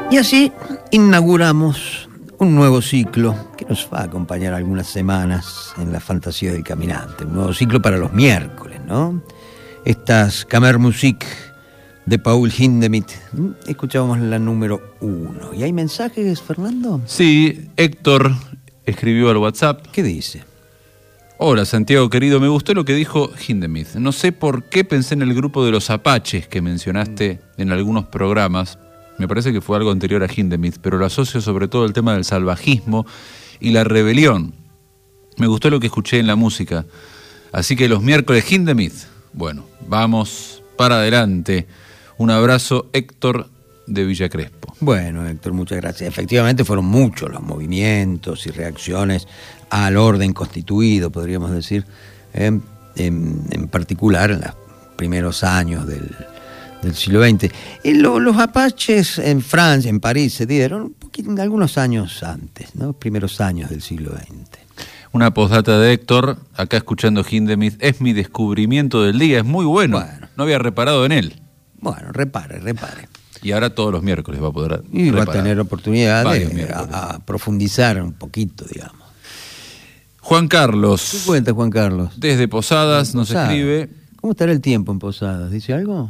Y así inauguramos un nuevo ciclo que nos va a acompañar algunas semanas en la fantasía del caminante. Un nuevo ciclo para los miércoles, ¿no? Estas Kammermusik de Paul Hindemith. Escuchábamos la número 1. ¿Y hay mensajes, Fernando? Sí, Héctor escribió al WhatsApp. ¿Qué dice? Hola, Santiago querido, me gustó lo que dijo Hindemith. No sé por qué pensé en el grupo de los Apaches que mencionaste en algunos programas. Me parece que fue algo anterior a Hindemith, pero lo asocio sobre todo al tema del salvajismo y la rebelión. Me gustó lo que escuché en la música. Así que los miércoles Hindemith. Bueno, vamos para adelante. Un abrazo, Héctor de Villa Crespo. Bueno, Héctor, muchas gracias. Efectivamente fueron muchos los movimientos y reacciones al orden constituido, podríamos decir, en particular en los primeros años del siglo XX. Los apaches en Francia, en París, se dieron algunos años antes, ¿no? Primeros años del siglo XX. Una postdata de Héctor, acá escuchando Hindemith, es mi descubrimiento del día, es muy bueno. No había reparado en él. Bueno, repare. Y ahora todos los miércoles va a poder y reparar. Va a tener oportunidad de profundizar un poquito, digamos. Juan Carlos. ¿Qué cuenta, Juan Carlos? Desde Posadas nos escribe. ¿Cómo estará el tiempo en Posadas? ¿Dice algo?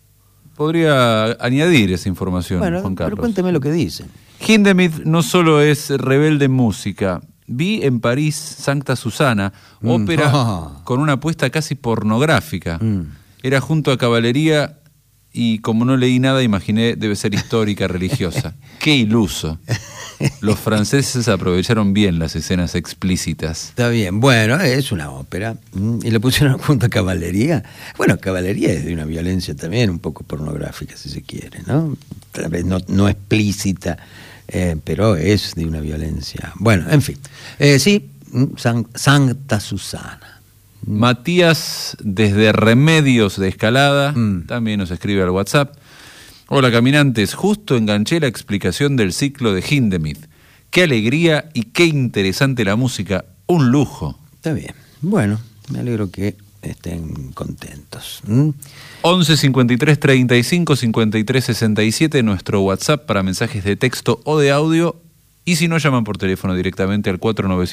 Podría añadir esa información, bueno, Juan Carlos. Pero cuénteme lo que dice. Hindemith no solo es rebelde en música. Vi en París Sancta Susana, ópera con una apuesta casi pornográfica. Era junto a caballería y como no leí nada imaginé debe ser histórica, religiosa. ¡Qué iluso! Los franceses aprovecharon bien las escenas explícitas. Está bien, bueno, es una ópera. Y le pusieron junto a caballería. Bueno, caballería es de una violencia también un poco pornográfica, si se quiere, ¿no? Tal vez no explícita, pero es de una violencia. Bueno, en fin. Sí, Sancta Susana. Matías, desde Remedios de Escalada, también nos escribe al WhatsApp. Hola, caminantes, justo enganché la explicación del ciclo de Hindemith. Qué alegría y qué interesante la música, un lujo. Está bien, bueno, me alegro que estén contentos. 11 53 35 53 67, nuestro WhatsApp para mensajes de texto o de audio. Y si no, llaman por teléfono directamente al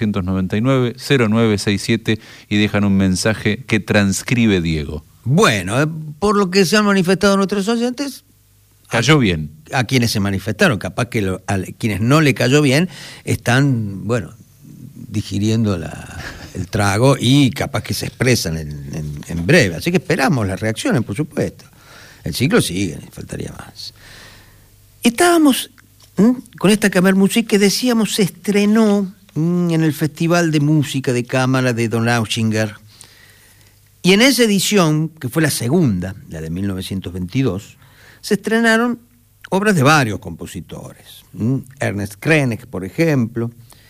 4999-0967 y dejan un mensaje que transcribe Diego. Bueno, por lo que se han manifestado nuestros oyentes... Cayó bien. A quienes se manifestaron, capaz que a quienes no le cayó bien, están, bueno, digiriendo el trago y capaz que se expresan en breve. Así que esperamos las reacciones, por supuesto. El ciclo sigue, faltaría más. Estábamos... con esta Kammermusik que decíamos se estrenó en el Festival de Música de Cámara de Donaueschinger. Y en esa edición, que fue la segunda, la de 1922, se estrenaron obras de varios compositores. Ernest Krenek, por ejemplo,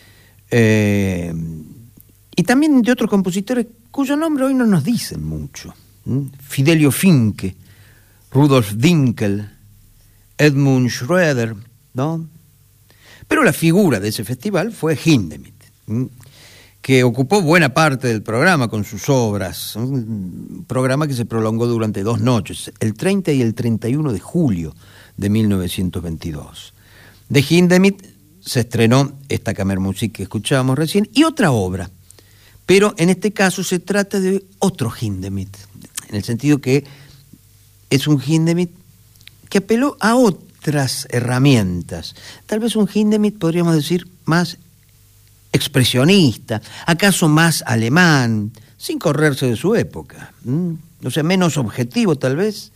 y también de otros compositores cuyo nombre hoy no nos dicen mucho. Fidelio Finke, Rudolf Dinkel, Edmund Schroeder, ¿no? Pero la figura de ese festival fue Hindemith, que ocupó buena parte del programa con sus obras, un programa que se prolongó durante 2 noches, el 30 y el 31 de julio de 1922. De Hindemith se estrenó esta Kammermusik que escuchábamos recién y otra obra, pero en este caso se trata de otro Hindemith, en el sentido que es un Hindemith que apeló a otras herramientas, tal vez un Hindemith, podríamos decir, más expresionista, acaso más alemán, sin correrse de su época, o sea, menos objetivo tal vez.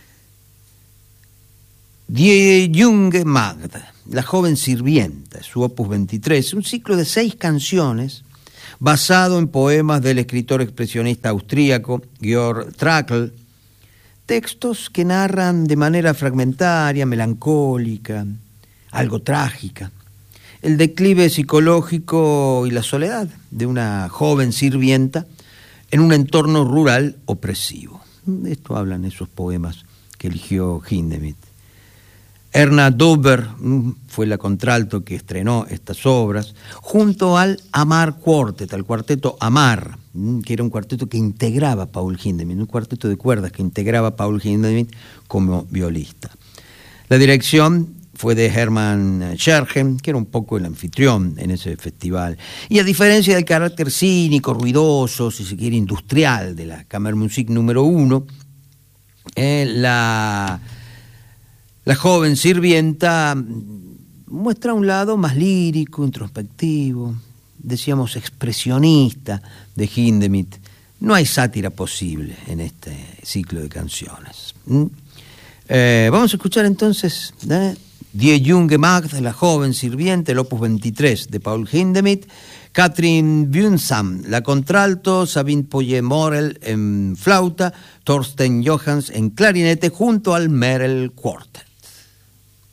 Die junge Magd, la joven sirvienta, su opus 23, un ciclo de 6 canciones basado en poemas del escritor expresionista austríaco Georg Trakl, textos que narran de manera fragmentaria, melancólica, algo trágica, el declive psicológico y la soledad de una joven sirvienta en un entorno rural opresivo. De esto hablan esos poemas que eligió Hindemith. Erna Dober fue la contralto que estrenó estas obras, junto al Amar Quartet, al cuarteto Amar, que era un cuarteto que integraba a Paul Hindemith, un cuarteto de cuerdas que integraba a Paul Hindemith como violista. La dirección fue de Hermann Scherchen, que era un poco el anfitrión en ese festival. Y a diferencia del carácter cínico, ruidoso, si se quiere, industrial de la Kammermusik número 1, la joven sirvienta muestra un lado más lírico, introspectivo, decíamos expresionista de Hindemith. No hay sátira posible en este ciclo de canciones. Vamos a escuchar entonces Die junge Magd, la joven sirviente, el opus 23 de Paul Hindemith, Katrin Bünsam, la contralto, Sabine Poye-Morel en flauta, Thorsten Johans en clarinete junto al Merel Quartet.